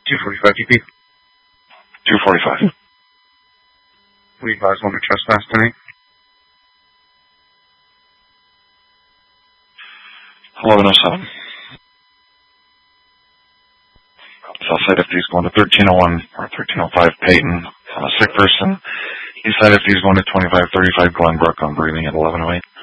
245 DP. 245. We advise one to trespass tonight. 1107. Southside FD is going to 1301 or 1305 Peyton. Sick person. Eastside FD is going to 2535 Glenbrook on breathing at 1108.